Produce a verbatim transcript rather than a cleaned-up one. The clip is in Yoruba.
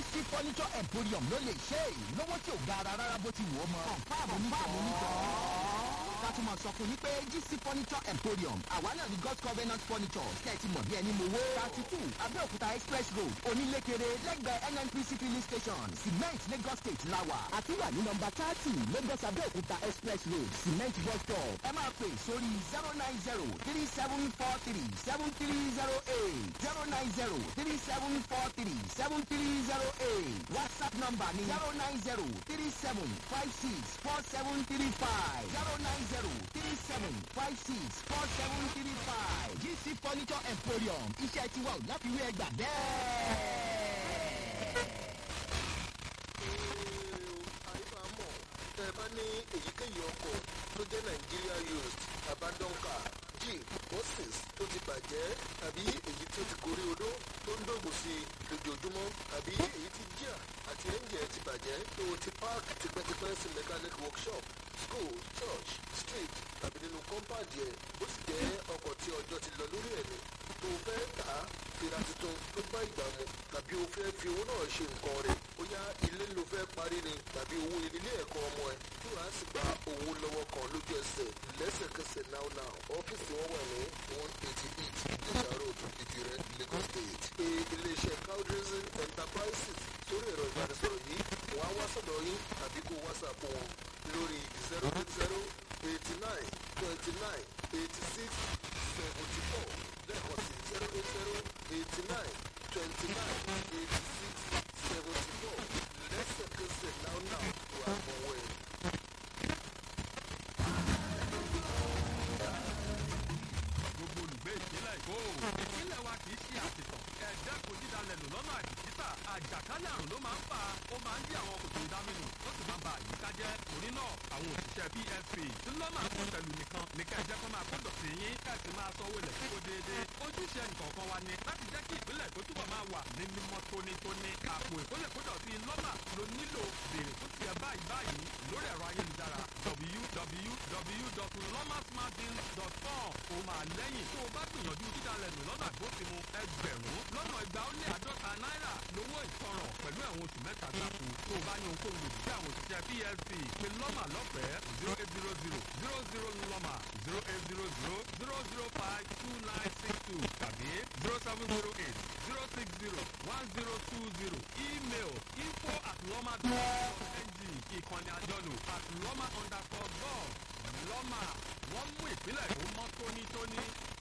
C Furniture Emporium ló lè ṣe é lọ́wọ́ tí ò ga ara rárá bó ti wù ọ́ mọ́. fáàmù onítọ̀ ká tún máa sọ fún yín pé G C Furniture Emporium àwa náà ní God's Covenant Furniture tẹ́tí mọ̀ bí ẹni mo wó. thirty two Abẹ́òkúta Express Road onílékeré lẹ́gbẹ̀ẹ́ N N P C filling station Cement Lagos State lawa. àtúwà ní nọ́mbà thirty Lagos Abẹ́òkúta Express Road Cement bus stop. ẹ máa pè sórí zero nine zero three seven four three seven three zero eight zero nine zero three seven four three seven three zero eight WhatsApp number ni zero nine zero three seven five six four seven three five zero nine zero three seven five six four seven three five G C Furniture Emporium iṣẹ́ tiwa ò láfiwé ẹgbà bẹ́ẹ̀. àìbámọ̀ tẹ́ ẹ bá ní èyíkéyìí ọkọ̀ tó jẹ́ Nigeria used abandon car jeep buses tó ti bàjẹ́ tàbí èyí tó ti gorí odó tó ń dògùn sí i lójoojúmọ́ tàbí èyí tí jíà àti ẹ́ńjẹ̀ ti bàjẹ́ tó ti park tipẹ́tipẹ́ sí mechanic workshop school church street tàbí nínú compound yẹn bó sì jẹ́ ọkọ̀ tí ọjọ́ ti lọ lórí ẹ̀mí tó fẹ́ tà á fira tuntun tó bá ìgbà mu tàbí o fẹ́ fi owó náà ṣe nǹkan rẹ̀ bóyá ilé ló fẹ́ parí ni tàbí owó ilé ẹ̀kọ́ ọmọ ẹ̀ tí wàá sì gba owó lọ́wọ́ kan lójú ẹsẹ̀ lẹ́sẹ̀kẹsẹ̀ now now ọ́fíìsì wọn wà ní one eighty eight Ìjà road Ìkirè Lagos State pé iléeṣẹ́ Cowdrison Enterprises sórí ẹ̀rọ ìbánisọ̀rọ̀ yìí wọ́n á wá sọ̀dọ̀ yín tàbí kó whatsapp wọn lórí zero eight zero eighty nine twenty nine eighty six seventy four lẹ́ẹ̀kan sí zero eight zero eighty nine twenty nine eighty six seventy four lẹ́sẹ̀kẹsẹ̀ now now tó àmọ̀wọ́ ẹ̀. gbogbo olùgbé ìpínlẹ̀ Èkó ìpínlẹ̀ wa kì í ṣe àtìtàn ẹ̀jẹ̀ kò dídalẹ̀ lò lọ́nà àìbìkítà àjàkálẹ̀ àrùn ló máa ń fà ó máa ń dí àwọn kòtò ìdáminù ó sì máa ń ba àyíká jẹ́ torí náà àwọn òṣìṣẹ́ P F P tí lọ́nà àkọsẹ̀lù nìkan ní ká ẹ̀jẹ̀ kan máa kó dọ̀tí yín kẹ́sì máa sanwó ilẹ̀ kíkó déédéé ojúṣe ẹnìkọ̀ọ̀kan wa ni láti jẹ́ kí ìpínlẹ̀ Èkó túbọ̀ máa wà ní mímọ́ tónítóní àpò ìkólẹ̀kódọ̀tí lọ́nà ló nílò béèrè fún tiẹ̀ báyìí báyìí lórí ẹ̀rọ ayélujára w w w dot lomasmartbins dot com ó máa lẹ́yìn tó o bá gbìyànjú dídalẹ̀ nù lọ́nà àgbófinmu ẹgbẹ̀rún lọ́nà igba ó lé àádọ́ta náírà lówó ìtanràn pẹ̀lú ẹ̀wọ̀n oṣù mẹ́ta gbáko tó o bá ní ohunkóhun lòdì sí àwọn òṣìṣẹ́ P F P pé lọ́mà lọ́fẹ̀ẹ́ zero eight zero zero zero zero lọ́mà zero eight zero zero zero zero five two nine six two tàbí zero seven zero eight zero six zero one zero two zero email info at lọ́mà dot ng ìkànnì àjọlò at lọ́mà underscore gov lọ́mà wọ́n mú ìpínlẹ̀ tó mọ́ tónítóní.